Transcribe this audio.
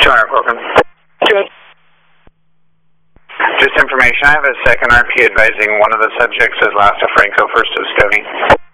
200, welcome. Good. Just information, I have a second RP advising one of the subjects is Lasta Franco, first of Stony.